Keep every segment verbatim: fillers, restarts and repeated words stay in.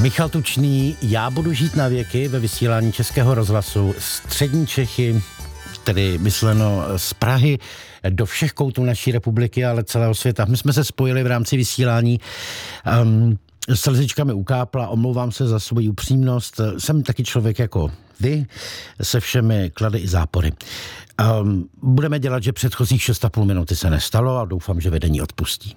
Michal Tučný, já budu žít na věky ve vysílání Českého rozhlasu střední Čechy, tedy mysleno z Prahy do všech koutů naší republiky, ale celého světa. My jsme se spojili v rámci vysílání. Um, Slzička mi ukápla, omlouvám se za svoji upřímnost. Jsem taky člověk jako vy, se všemi klady i zápory. Um, budeme dělat, že předchozích šest a půl minuty se nestalo a doufám, že vedení odpustí.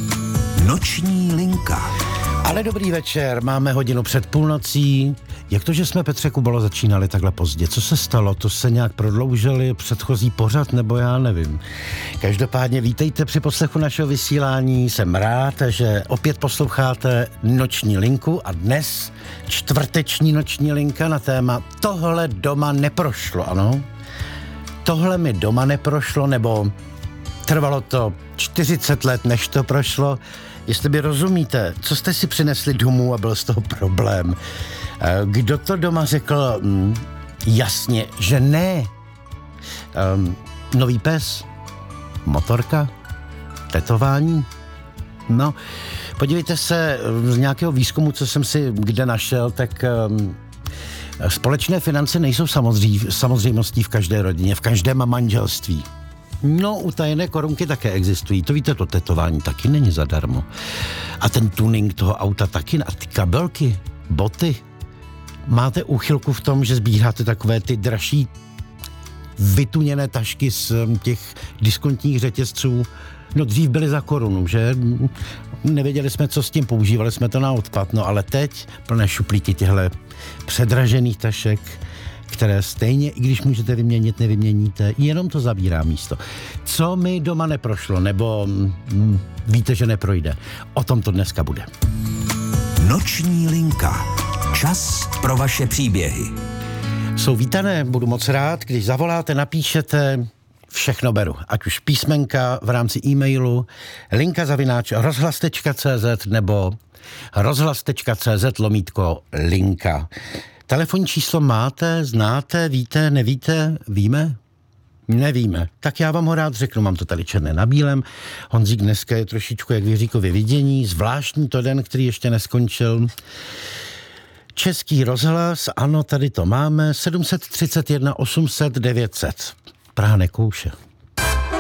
Noční linka. Ale dobrý večer, máme hodinu před půlnocí. Jak to, že jsme, Petře Kubalo, začínali takhle pozdě? Co se stalo? To se nějak prodloužili předchozí pořad, nebo já nevím. Každopádně vítejte při poslechu našeho vysílání. Jsem rád, že opět posloucháte Noční linku a dnes čtvrteční Noční linka na téma Tohle doma neprošlo, ano? Tohle mi doma neprošlo, nebo trvalo to čtyřicet let, než to prošlo. Jestli by rozumíte, co jste si přinesli domů a byl z toho problém. Kdo to doma řekl mm, jasně, že ne? Um, nový pes? Motorka? Tetování? No, podívejte se, z nějakého výzkumu, co jsem si kde našel, tak um, společné finance nejsou samozřejmě, samozřejmostí v každé rodině, v každém manželství. No, utajené korunky také existují. To víte, to tetování taky není zadarmo. A ten tuning toho auta taky. A ty kabelky, boty. Máte úchylku v tom, že sbíráte takové ty dražší vytuněné tašky z těch diskontních řetězců. No, dřív byly za korunu, že? Nevěděli jsme, co s tím, používali jsme to na odpad. No, ale teď plné šuplíky těchto předražených tašek, které stejně, i když můžete vyměnit, nevyměníte, jenom to zabírá místo. Co mi doma neprošlo, nebo mm, víte, že neprojde? O tom to dneska bude. Noční linka. Čas pro vaše příběhy. Jsou vítané, budu moc rád, když zavoláte, napíšete, všechno beru. Ať už písmenka v rámci e-mailu, linka zavináč rozhlas tečka cé zet nebo rozhlas tečka cé zet lomítko linka. Telefonní číslo máte, znáte, víte, nevíte, víme? Nevíme. Tak já vám ho rád řeknu, mám to tady černé na bílém. Honzík dneska je trošičku jak v Jiříkově vidění, zvláštní to den, který ještě neskončil. Český rozhlas, ano, tady to máme, sedm set třicet jedna osm set devět set. Praha nekouše.